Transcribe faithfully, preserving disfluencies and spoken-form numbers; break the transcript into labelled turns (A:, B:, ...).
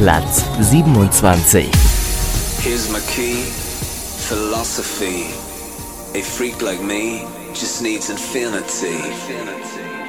A: Platz siebenundzwanzig.
B: Here's my key, philosophy. A freak like me just needs infinity.